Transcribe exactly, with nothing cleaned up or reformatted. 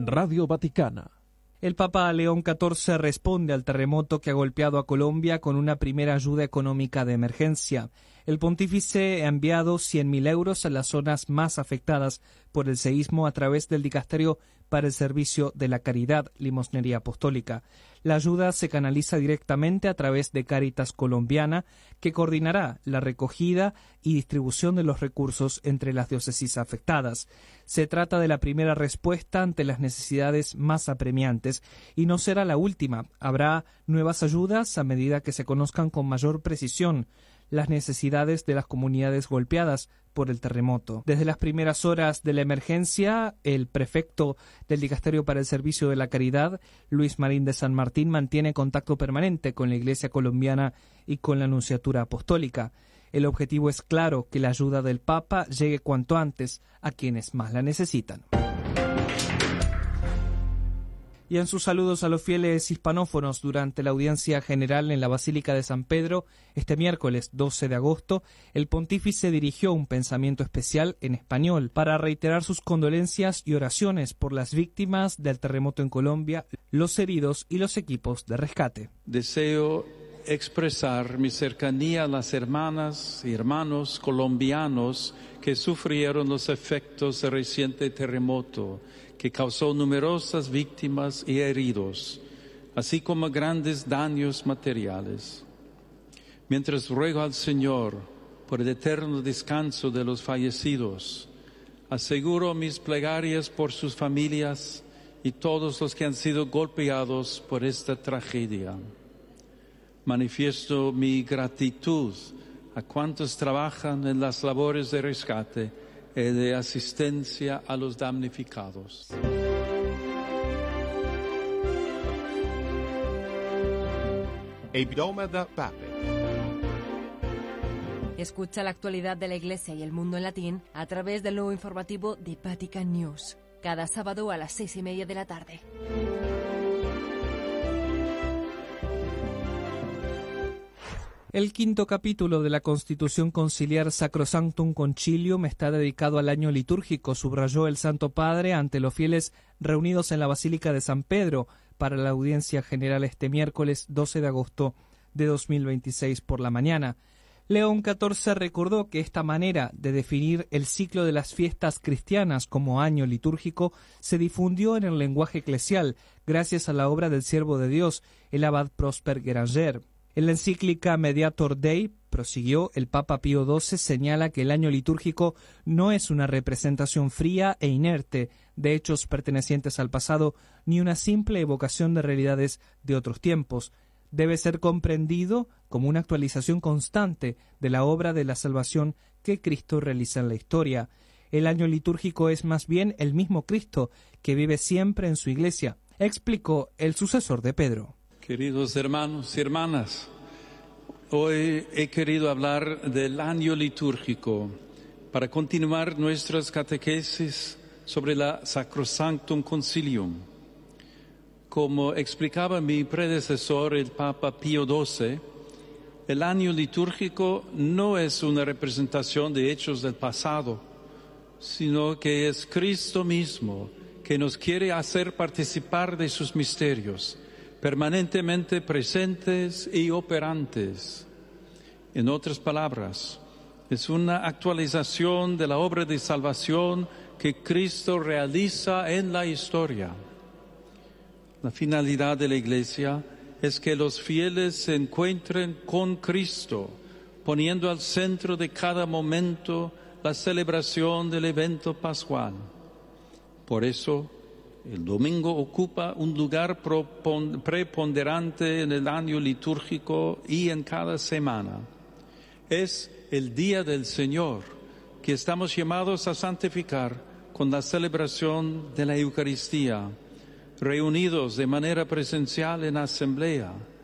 Radio Vaticana. El Papa León catorce responde al terremoto que ha golpeado a Colombia con una primera ayuda económica de emergencia. El pontífice ha enviado cien mil euros a las zonas más afectadas por el seísmo a través del Dicasterio para el Servicio de la Caridad, Limosnería Apostólica. La ayuda se canaliza directamente a través de Cáritas Colombiana, que coordinará la recogida y distribución de los recursos entre las diócesis afectadas. Se trata de la primera respuesta ante las necesidades más apremiantes y no será la última. Habrá nuevas ayudas a medida que se conozcan con mayor precisión las necesidades de las comunidades golpeadas por el terremoto. Desde las primeras horas de la emergencia, el prefecto del Dicasterio para el Servicio de la Caridad, Luis Marín de San Martín, mantiene contacto permanente con la Iglesia colombiana y con la Nunciatura Apostólica. El objetivo es claro: que la ayuda del Papa llegue cuanto antes a quienes más la necesitan. Y en sus saludos a los fieles hispanófonos durante la audiencia general en la Basílica de San Pedro, este miércoles doce de agosto, el pontífice dirigió un pensamiento especial en español para reiterar sus condolencias y oraciones por las víctimas del terremoto en Colombia, los heridos y los equipos de rescate. Deseo expresar mi cercanía a las hermanas y hermanos colombianos que sufrieron los efectos del reciente terremoto, que causó numerosas víctimas y heridos, así como grandes daños materiales. Mientras ruego al Señor por el eterno descanso de los fallecidos, aseguro mis plegarias por sus familias y todos los que han sido golpeados por esta tragedia. Manifiesto mi gratitud a cuantos trabajan en las labores de rescate y de asistencia a los damnificados. Hebdomada Pape. Escucha la actualidad de la Iglesia y el mundo en latín a través del nuevo informativo de Vatican News, cada sábado a las seis y media de la tarde. El quinto capítulo de la Constitución Conciliar Sacrosanctum Concilium está dedicado al año litúrgico, subrayó el Santo Padre ante los fieles reunidos en la Basílica de San Pedro para la audiencia general este miércoles doce de agosto de dos mil veintiséis por la mañana. León catorce recordó que esta manera de definir el ciclo de las fiestas cristianas como año litúrgico se difundió en el lenguaje eclesial gracias a la obra del siervo de Dios, el abad Prosper Guéranger. En la encíclica Mediator Dei, prosiguió, el Papa Pío doce señala que el año litúrgico no es una representación fría e inerte de hechos pertenecientes al pasado, ni una simple evocación de realidades de otros tiempos. Debe ser comprendido como una actualización constante de la obra de la salvación que Cristo realiza en la historia. El año litúrgico es más bien el mismo Cristo que vive siempre en su Iglesia, explicó el sucesor de Pedro. Queridos hermanos y hermanas, hoy he querido hablar del año litúrgico para continuar nuestras catequesis sobre la Sacrosanctum Concilium. Como explicaba mi predecesor, el Papa Pío doce, el año litúrgico no es una representación de hechos del pasado, sino que es Cristo mismo que nos quiere hacer participar de sus misterios, permanentemente presentes y operantes. En otras palabras, es una actualización de la obra de salvación que Cristo realiza en la historia. La finalidad de la Iglesia es que los fieles se encuentren con Cristo, poniendo al centro de cada momento la celebración del evento pascual. Por eso, el domingo ocupa un lugar preponderante en el año litúrgico y en cada semana. Es el día del Señor que estamos llamados a santificar con la celebración de la Eucaristía, reunidos de manera presencial en asamblea,